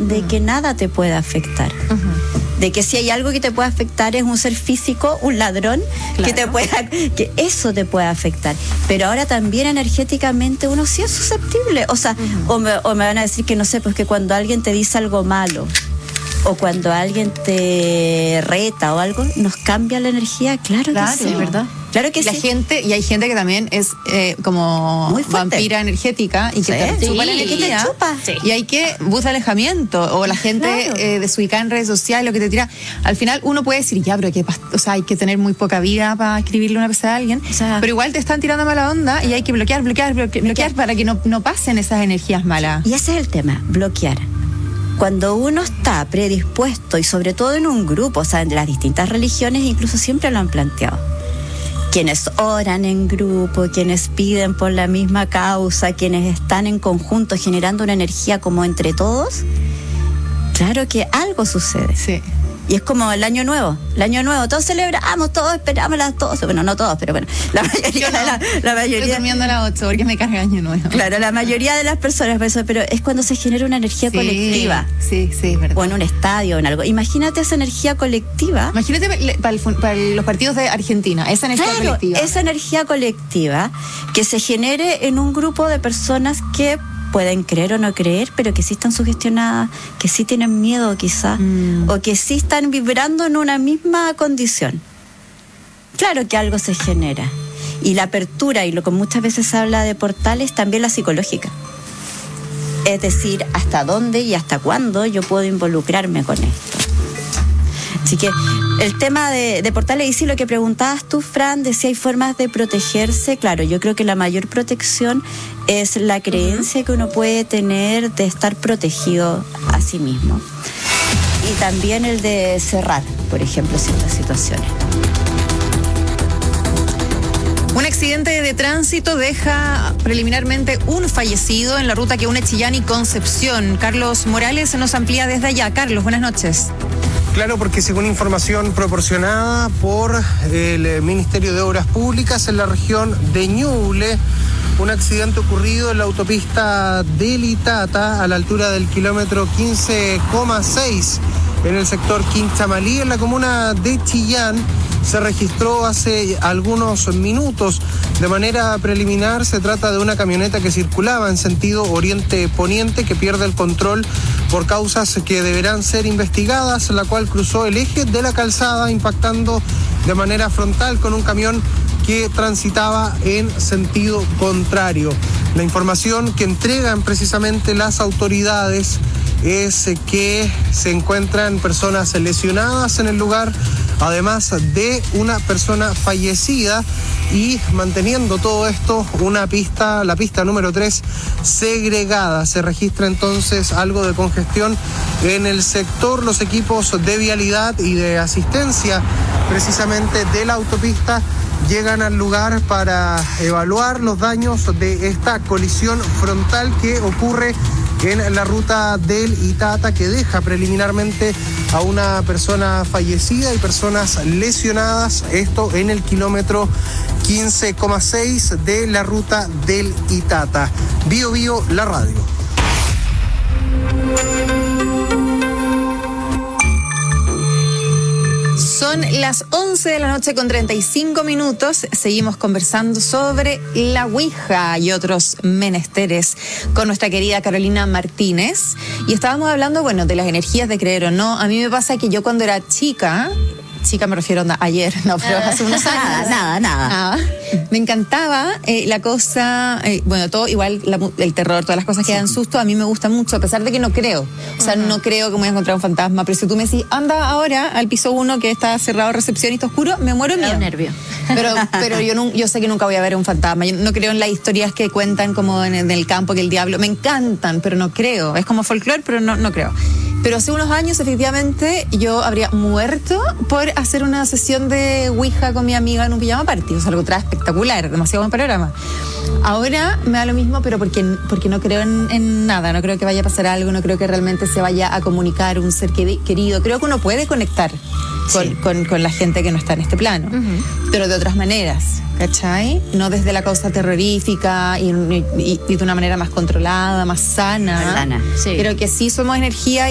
de que nada te puede afectar. De que si hay algo que te puede afectar es un ser físico, un ladrón, claro, que eso te puede afectar. Pero ahora también energéticamente uno sí es susceptible. O sea, o me van a decir que no sé, pues que cuando alguien te dice algo malo, o cuando alguien te reta o algo, nos cambia la energía. Claro que sí, ¿verdad? Claro que sí. Y hay gente que también es como muy vampira energética y que te chupa la energía. Y hay que buscar alejamiento. O la gente desubicada en redes sociales, lo que te tira. Al final uno puede decir, ya, pero hay que tener muy poca vida para escribirle una pesada a alguien. O sea, pero igual te están tirando mala onda y hay que bloquear para que no pasen esas energías malas. Y ese es el tema, bloquear. Cuando uno está predispuesto, y sobre todo en un grupo, o sea, en las distintas religiones incluso siempre lo han planteado, quienes oran en grupo, quienes piden por la misma causa, quienes están en conjunto generando una energía como entre todos, claro que algo sucede. Sí. Y es como el año nuevo, todos celebramos, todos esperamos las 12, bueno, no todos, pero bueno, la mayoría. La mayoría. Estoy durmiendo a las 8 porque me carga año nuevo. Claro, la mayoría de las personas, pero es cuando se genera una energía colectiva. Sí, es verdad. O en un estadio o en algo. Imagínate esa energía colectiva. Imagínate para los partidos de Argentina, esa energía colectiva. Esa energía colectiva que se genere en un grupo de personas que pueden creer o no creer, pero que sí están sugestionadas, que sí tienen miedo quizás, o que sí están vibrando en una misma condición. Claro que algo se genera. Y la apertura, y lo que muchas veces se habla de portales, también la psicológica. Es decir, hasta dónde y hasta cuándo yo puedo involucrarme con esto. Así que el tema de portales, y sí, lo que preguntabas tú, Fran, de si hay formas de protegerse, claro, yo creo que la mayor protección es la creencia que uno puede tener de estar protegido a sí mismo. Y también el de cerrar, por ejemplo, ciertas situaciones. Un accidente de tránsito deja preliminarmente un fallecido en la ruta que une Chillán y Concepción. Carlos Morales nos amplía desde allá. Carlos, buenas noches. Claro, porque según información proporcionada por el Ministerio de Obras Públicas en la región de Ñuble, un accidente ocurrido en la autopista del Itata a la altura del kilómetro 15,6 en el sector Quinchamalí, en la comuna de Chillán, se registró hace algunos minutos. De manera preliminar, se trata de una camioneta que circulaba en sentido oriente-poniente, que pierde el control por causas que deberán ser investigadas, la cual cruzó el eje de la calzada, impactando de manera frontal con un camión que transitaba en sentido contrario. La información que entregan precisamente las autoridades es que se encuentran personas lesionadas en el lugar, además de una persona fallecida, y manteniendo todo esto, la pista número 3 segregada. Se registra entonces algo de congestión en el sector. Los equipos de vialidad y de asistencia precisamente de la autopista llegan al lugar para evaluar los daños de esta colisión frontal que ocurre en la ruta del Itata, que deja preliminarmente a una persona fallecida y personas lesionadas, esto en el kilómetro 15,6 de la ruta del Itata. Bio Bio, la radio. Son las 11 de la noche con 35 minutos. Seguimos conversando sobre la Ouija y otros menesteres con nuestra querida Carolina Martínez. Y estábamos hablando, de las energías de creer o no. A mí me pasa que yo cuando era chica me refiero a ayer, no, pero hace unos años. Nada. Me encantaba la cosa, todo igual, el terror, todas las cosas que dan susto, a mí me gusta mucho, a pesar de que no creo. O sea, no creo que me voy a encontrar un fantasma, pero si tú me decís, anda ahora al piso 1 que está cerrado, recepción y está oscuro, me muero de nervio. Pero yo sé que nunca voy a ver un fantasma. Yo no creo en las historias que cuentan como en el campo, que el diablo, me encantan, pero no creo. Es como folclore, pero no creo. Pero hace unos años, efectivamente, yo habría muerto por hacer una sesión de Ouija con mi amiga en un pijama party. O sea, algo espectacular, demasiado buen panorama. Ahora me da lo mismo, pero porque no creo en nada. No creo que vaya a pasar algo, no creo que realmente se vaya a comunicar un ser querido. Creo que uno puede conectar con la gente que no está en este plano, pero de otras maneras, ¿cachai? No desde la causa terrorífica y de una manera más controlada, más sana. Sí. Pero que sí somos energía